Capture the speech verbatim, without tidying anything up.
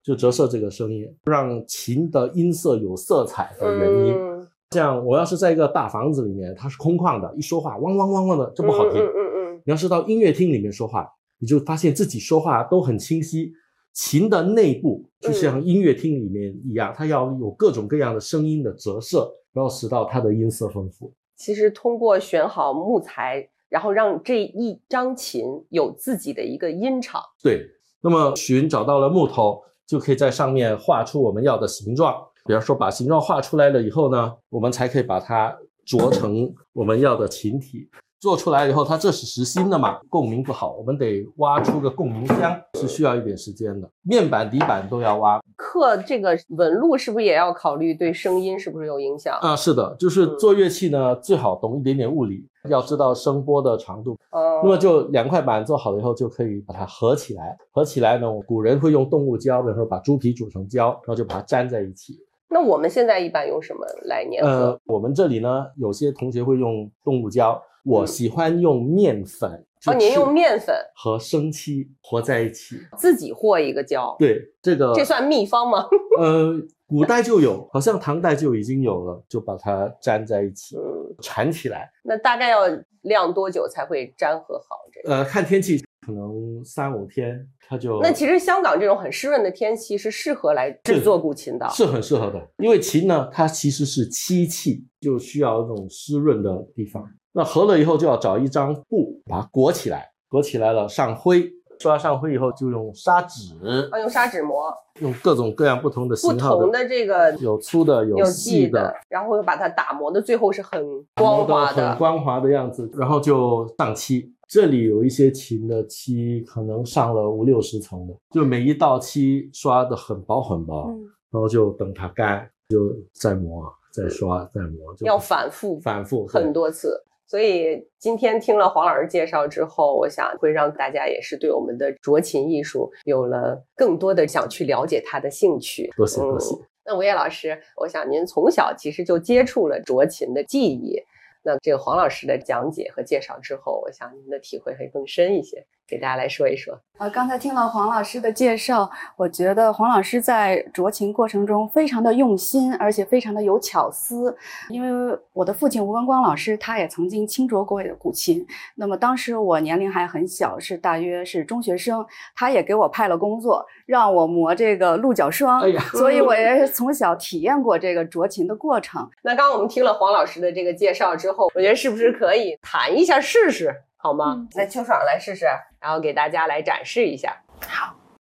就折射这个声音，让琴的音色有色彩的原因。嗯，这样我要是在一个大房子里面，它是空旷的，一说话汪汪汪汪的就不好听。 嗯嗯嗯， 你要是到音乐厅里面说话，你就发现自己说话都很清晰。琴的内部就像音乐厅里面一样，嗯，它要有各种各样的声音的折射，然后使到它的音色丰富。 其实通过选好木材，然后让这一张琴有自己的一个音场。 对，那么寻找到了木头，就可以在上面画出我们要的形状。比方说把形状画出来了以后呢，我们才可以把它琢成我们要的琴体。做出来以后，它这是实心的嘛，共鸣不好，我们得挖出个共鸣箱，是需要一点时间的。面板、底板都要挖。 刻这个纹路是不是也要考虑对声音是不是有影响啊？是的，就是做乐器呢，嗯，最好懂一点点物理，要知道声波的长度。哦，那么就两块板做好了以后，就可以把它合起来。合起来呢，古人会用动物胶，比如说把猪皮煮成胶，然后就把它粘在一起。 那我们现在一般用什么来粘合？ 呃，我们这里呢，有些同学会用动物胶。我喜欢用面粉。 哦，您用面粉和生漆和在一起， 自己和一个胶。 对，这个这算秘方吗？ 呃，古代就有，好像唐代就已经有了，就把它粘在一起，嗯，缠起来。 那大概要晾多久才会粘合好？这个呃，看天气，可能三五天它就。 那其实香港这种很湿润的天气是适合来制作古琴的， 是，是很适合的。因为琴呢，它其实是漆器，就需要这种湿润的地方。那合了以后就要找一张布把它裹起来，裹起来了上灰，刷上灰以后就用砂纸， 啊，用砂纸磨， 用各种各样不同的型号的， 不同的这个有粗的有细的， 的然后把它打磨的最后是很光滑的， 很光滑的样子，然后就上漆。这里有一些琴的漆可能上了五六十层的，就每一道漆刷的很薄很薄，嗯，然后就等它干，就再磨再刷再磨，就要反复反复很多次。所以今天听了黄老师介绍之后，我想会让大家也是对我们的斲琴艺术有了更多的想去了解它的兴趣。 多谢多谢。 嗯，那吴烨老师，我想您从小其实就接触了斲琴的技艺，那这个黄老师的讲解和介绍之后，我想您的体会会更深一些，给大家来说一说。 呃，刚才听了黄老师的介绍，我觉得黄老师在斲琴过程中非常的用心，而且非常的有巧思。因为我的父亲吴文光老师，他也曾经轻斲过古琴。那么当时我年龄还很小，是大约是中学生，他也给我派了工作，让我磨这个鹿角霜。哎呀，所以我也是从小体验过这个斲琴的过程。 那刚刚我们听了黄老师的这个介绍之后，我觉得是不是可以弹一下试试？好吗？嗯，那秋爽来试试，然后给大家来展示一下。 好。